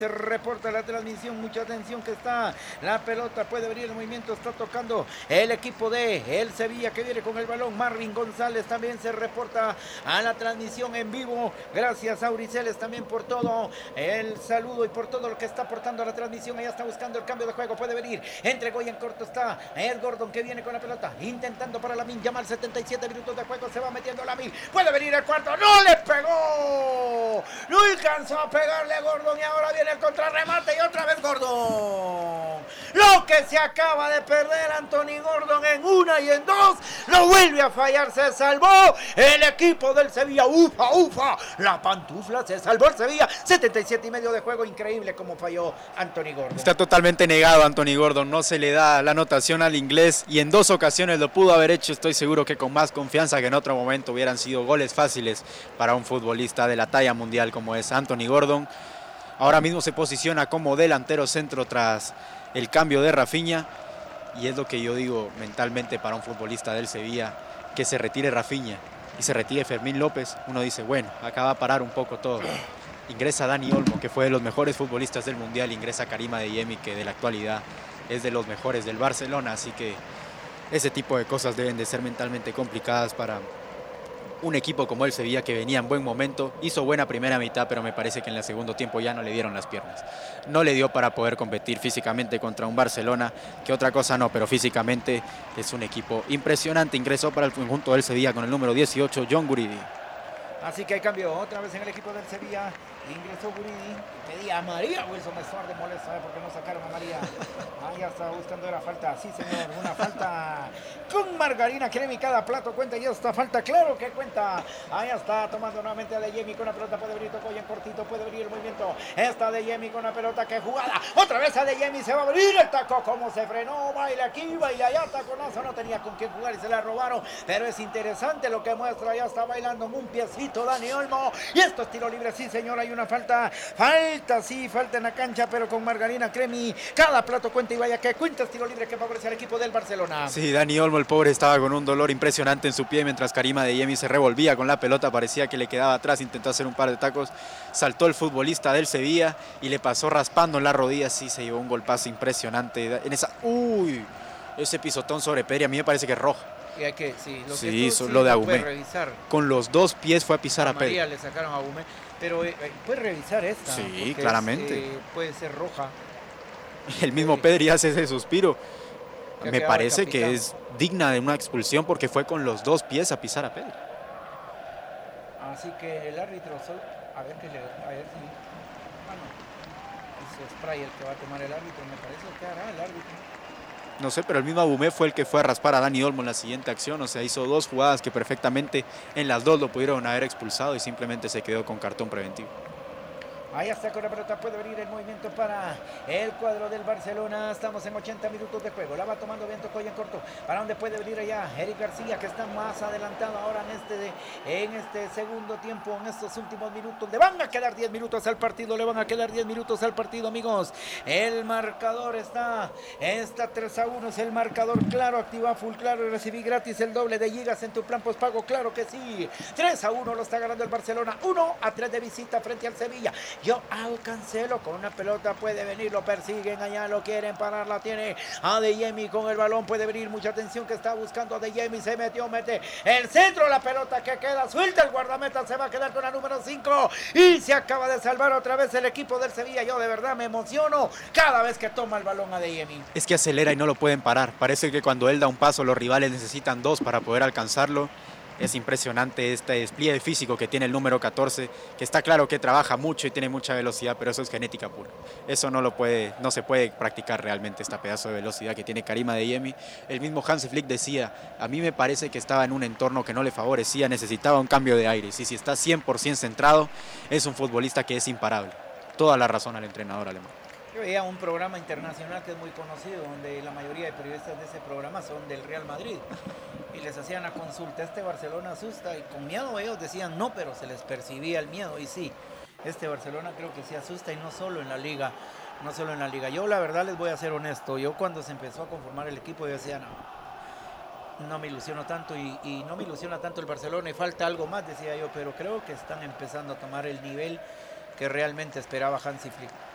Se reporta la transmisión, mucha atención que está la pelota, puede venir el movimiento, está tocando el equipo de el Sevilla que viene con el balón. Marvin González también se reporta a la transmisión en vivo. Gracias a Auriceles también por todo el saludo y por todo lo que está aportando a la transmisión. Ella está buscando el cambio de juego, puede venir, entregó y en corto está Ed Gordon que viene con la pelota, intentando para Lamine Yamal, 77 minutos de juego, se va metiendo Lamine, puede venir el cuarto, no le pegó, no alcanzó a pegarle a Gordon y ahora viene el contrarremate y otra vez Gordon. Lo que se acaba de perder Anthony Gordon en una y en dos, lo vuelve a fallar, se salvó el equipo del Sevilla. Ufa, ufa, la pantufla, se salvó el Sevilla. 77 y medio de juego, increíble como falló Anthony Gordon. Está totalmente negado Anthony Gordon, no se le da la anotación al inglés y en dos ocasiones lo pudo haber hecho. Estoy seguro que con más confianza que en otro momento hubieran sido goles fáciles para un futbolista de la talla mundial como es Anthony Gordon. Ahora mismo se posiciona como delantero centro tras el cambio de Rafinha y es lo que yo digo mentalmente para un futbolista del Sevilla, que se retire Rafinha y se retire Fermín López. Uno dice, bueno, acá va a parar un poco todo. Ingresa Dani Olmo, que fue de los mejores futbolistas del Mundial, ingresa Karim Adeyemi, que de la actualidad es de los mejores del Barcelona, así que ese tipo de cosas deben de ser mentalmente complicadas para un equipo como el Sevilla, que venía en buen momento, hizo buena primera mitad, pero me parece que en el segundo tiempo ya no le dieron las piernas. No le dio para poder competir físicamente contra un Barcelona, que otra cosa no, pero físicamente es un equipo impresionante. Ingresó para el conjunto del Sevilla con el número 18, John Guridi. Así que hay cambio otra vez en el equipo del Sevilla. Ingresó Guridi, pedía a María Wilson de molesta, porque no sacaron a María. Ya estaba buscando, era falta, sí señor, una falta con margarina crema y cada plato cuenta, y esta falta, claro que cuenta. Ahí está tomando nuevamente a Adeyemi con la pelota, puede venir Tocoy en cortito, puede venir el movimiento. Está Adeyemi con la pelota, que jugada, otra vez Adeyemi, se va a abrir el taco, como se frenó, baila aquí, baila allá, taconazo, no tenía con quién jugar y se la robaron, pero es interesante lo que muestra, ya está bailando en un piecito Dani Olmo, y esto es tiro libre, sí señor, hay una falta, sí, falta en la cancha, pero con margarina cremi, cada plato cuenta y vaya que cuenta, tiro libre que favorece al equipo del Barcelona. Sí, Dani Olmo, el pobre, estaba con un dolor impresionante en su pie mientras Karim Adeyemi se revolvía con la pelota, parecía que le quedaba atrás, intentó hacer un par de tacos, saltó el futbolista del Sevilla y le pasó raspando en la rodilla, sí, se llevó un golpazo impresionante en esa, ese pisotón sobre Pedri, a mí me parece que es roja. Y hay que, sí, lo de Agumé. Revisar. Con los dos pies fue a pisar a Pedri. Le sacaron a Agumé, pero puede revisar esta. Sí, claramente. Puede ser roja. El mismo Pedri hace ese suspiro. Me parece que es digna de una expulsión porque fue con los dos pies a pisar a Pedri. Así que el árbitro, a ver si, hizo spray el que va a tomar el árbitro, me parece que hará el árbitro. No sé, pero el mismo Agumé fue el que fue a raspar a Dani Olmo en la siguiente acción. O sea, hizo dos jugadas que perfectamente en las dos lo pudieron haber expulsado y simplemente se quedó con cartón preventivo. Ahí está con la pelota, puede venir el movimiento para el cuadro del Barcelona. Estamos en 80 minutos de juego. La va tomando bien Tocoy en corto. ¿Para dónde puede venir allá? Eric García, que está más adelantado ahora en este segundo tiempo, en estos últimos minutos. Le van a quedar 10 minutos al partido, amigos. El marcador está 3-1, es el marcador claro. Activa full claro y recibí gratis el doble de gigas en tu plan postpago. Claro que sí. 3-1 lo está ganando el Barcelona. 1-3 de visita frente al Sevilla. Joao Cancelo con una pelota, puede venir, lo persiguen allá, lo quieren parar, la tiene Adeyemi con el balón, puede venir, mucha atención que está buscando Adeyemi, se mete el centro, la pelota que queda suelta, el guardameta se va a quedar con la número 5 y se acaba de salvar otra vez el equipo del Sevilla. Yo de verdad me emociono cada vez que toma el balón Adeyemi. Es que acelera y no lo pueden parar, parece que cuando él da un paso los rivales necesitan dos para poder alcanzarlo. Es impresionante este despliegue físico que tiene el número 14, que está claro que trabaja mucho y tiene mucha velocidad, pero eso es genética pura. Eso no se puede practicar realmente, esta pedazo de velocidad que tiene Karim Adeyemi. El mismo Hansi Flick decía, a mí me parece que estaba en un entorno que no le favorecía, necesitaba un cambio de aire. Y si está 100% centrado, es un futbolista que es imparable. Toda la razón al entrenador alemán. Yo veía un programa internacional que es muy conocido, donde la mayoría de periodistas de ese programa son del Real Madrid. Y les hacían la consulta, este Barcelona asusta, y con miedo ellos decían no, pero se les percibía el miedo, y sí, este Barcelona creo que sí asusta, y no solo en la liga. Yo la verdad les voy a ser honesto, yo cuando se empezó a conformar el equipo yo decía no me ilusiono tanto, y no me ilusiona tanto el Barcelona, y falta algo más, decía yo, pero creo que están empezando a tomar el nivel que realmente esperaba Hansi Flick.